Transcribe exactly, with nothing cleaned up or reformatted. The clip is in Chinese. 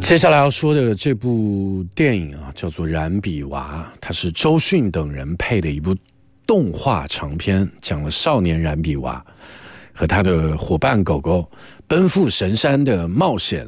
接下来要说的这部电影啊，叫做《燃比娃》，它是周迅等人配的一部动画长片，讲了少年燃比娃和他的伙伴狗狗奔赴神山的冒险